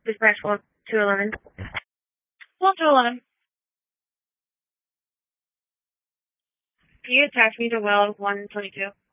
Dispatch 1211. 1211. Can you attach me to well 122?